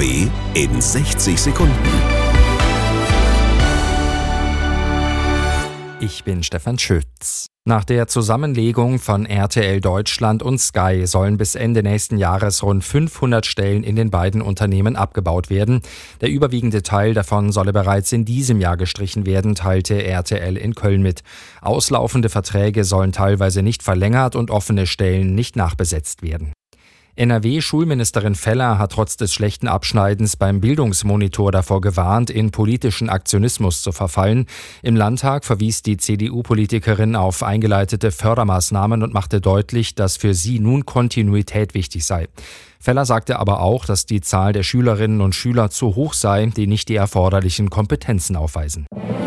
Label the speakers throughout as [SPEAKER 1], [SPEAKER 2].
[SPEAKER 1] NRW in 60 Sekunden.
[SPEAKER 2] Ich bin Stefan Schütz. Nach der Zusammenlegung von RTL Deutschland und Sky sollen bis Ende nächsten Jahres rund 500 Stellen in den beiden Unternehmen abgebaut werden. Der überwiegende Teil davon solle bereits in diesem Jahr gestrichen werden, teilte RTL in Köln mit. Auslaufende Verträge sollen teilweise nicht verlängert und offene Stellen nicht nachbesetzt werden. NRW-Schulministerin Feller hat trotz des schlechten Abschneidens beim Bildungsmonitor davor gewarnt, in politischen Aktionismus zu verfallen. Im Landtag verwies die CDU-Politikerin auf eingeleitete Fördermaßnahmen und machte deutlich, dass für sie nun Kontinuität wichtig sei. Feller sagte aber auch, dass die Zahl der Schülerinnen und Schüler zu hoch sei, die nicht die erforderlichen Kompetenzen aufweisen.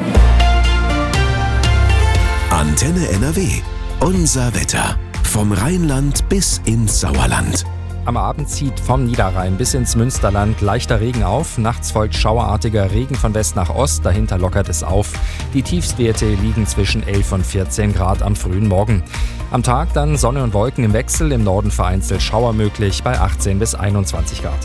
[SPEAKER 1] Antenne NRW. Unser Wetter. Vom Rheinland bis ins Sauerland.
[SPEAKER 2] Am Abend zieht vom Niederrhein bis ins Münsterland leichter Regen auf. Nachts folgt schauerartiger Regen von West nach Ost, dahinter lockert es auf. Die Tiefstwerte liegen zwischen 11 und 14 Grad am frühen Morgen. Am Tag dann Sonne und Wolken im Wechsel, im Norden vereinzelt Schauer möglich bei 18 bis 21 Grad.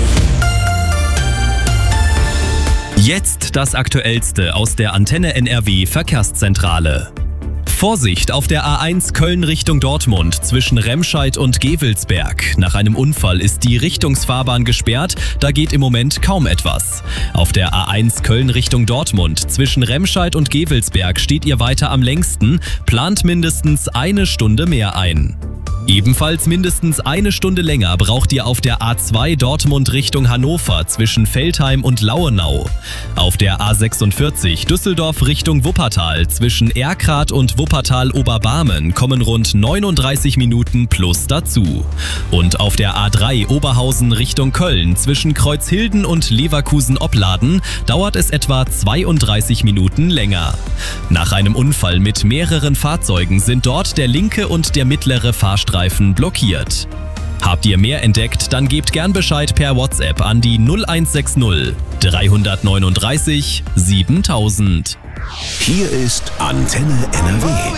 [SPEAKER 3] Jetzt das Aktuellste aus der Antenne NRW Verkehrszentrale. Vorsicht auf der A1 Köln Richtung Dortmund zwischen Remscheid und Gevelsberg. Nach einem Unfall ist die Richtungsfahrbahn gesperrt, da geht im Moment kaum etwas. Auf der A1 Köln Richtung Dortmund zwischen Remscheid und Gevelsberg steht ihr weiter am längsten, plant mindestens eine Stunde mehr ein. Ebenfalls mindestens eine Stunde länger braucht ihr auf der A2 Dortmund Richtung Hannover zwischen Veltheim und Lauenau. Auf der A46 Düsseldorf Richtung Wuppertal zwischen Erkrath und Wuppertal-Oberbarmen kommen rund 39 Minuten plus dazu. Und auf der A3 Oberhausen Richtung Köln zwischen Kreuzhilden und Leverkusen-Opladen dauert es etwa 32 Minuten länger. Nach einem Unfall mit mehreren Fahrzeugen sind dort der linke und der mittlere Fahrstreifen blockiert. Habt ihr mehr entdeckt, dann gebt gern Bescheid per WhatsApp an die 0160 339 7000.
[SPEAKER 1] Hier ist Antenne NRW.